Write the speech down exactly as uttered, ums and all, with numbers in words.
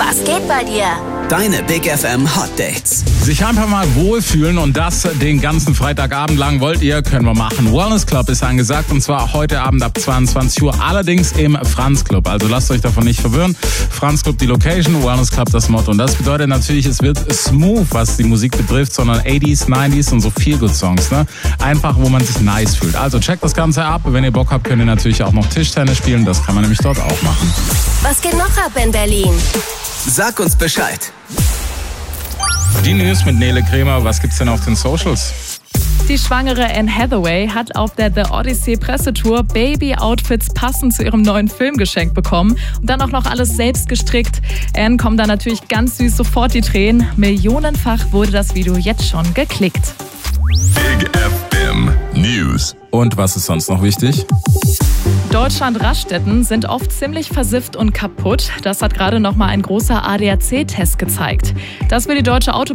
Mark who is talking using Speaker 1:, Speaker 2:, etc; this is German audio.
Speaker 1: Was geht bei dir?
Speaker 2: Deine Big F M Hot Dates.
Speaker 3: Sich einfach mal wohlfühlen und das den ganzen Freitagabend lang wollt ihr, können wir machen. Wellness Club ist angesagt und zwar heute Abend ab zweiundzwanzig Uhr, allerdings im Franz Club. Also lasst euch davon nicht verwirren. Franz Club die Location, Wellness Club das Motto. Und das bedeutet natürlich, es wird smooth, was die Musik betrifft, sondern achtziger, neunziger und so Feel-Good-Songs. Ne? Einfach, wo man sich nice fühlt. Also checkt das Ganze ab. Wenn ihr Bock habt, könnt ihr natürlich auch noch Tischtennis spielen. Das kann man nämlich dort auch machen.
Speaker 1: Was geht noch ab in Berlin?
Speaker 2: Sag uns Bescheid.
Speaker 3: Die News mit Nele Kremer. Was gibt's denn auf den Socials?
Speaker 4: Die schwangere Anne Hathaway hat auf der The Odyssey Pressetour Baby-Outfits passend zu ihrem neuen Film geschenkt bekommen und dann auch noch alles selbst gestrickt. Anne kommen da natürlich ganz süß sofort die Tränen. Millionenfach wurde das Video jetzt schon geklickt.
Speaker 5: Big F M News.
Speaker 3: Und was ist sonst noch wichtig?
Speaker 4: Deutschland-Raststätten sind oft ziemlich versifft und kaputt. Das hat gerade noch mal ein großer A D A C-Test gezeigt. Das will die Deutsche Auto